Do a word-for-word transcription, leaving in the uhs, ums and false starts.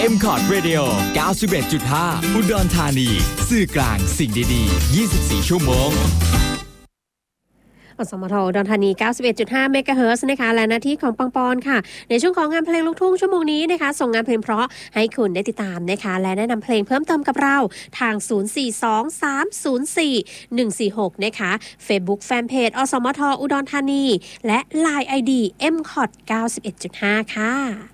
เอ็ม คอร์ด Radio เก้าสิบเอ็ดจุดห้า อุดรธานีสื่อกลางสิ่งดีๆยี่สิบสี่ชั่วโมงอสมทอุดรธานี เก้าสิบเอ็ดจุดห้า เมกะเฮิรตซ์นะคะและหน้าที่ของปังปอนค่ะในช่วงของงานเพลงลูกทุ่งชั่วโมงนี้นะคะส่งงานเพลงเพราะให้คุณได้ติดตามนะคะและแนะนำเพลงเพิ่มเติมกับเราทางศูนย์ สี่ สอง สาม ศูนย์ สี่ หนึ่ง สี่ หกนะคะ Facebook Fanpage อสมทอุดรธานีและ ไลน์ ไอ ดี เอ็ม คอร์ด เก้าสิบเอ็ดจุดห้า ค่ะ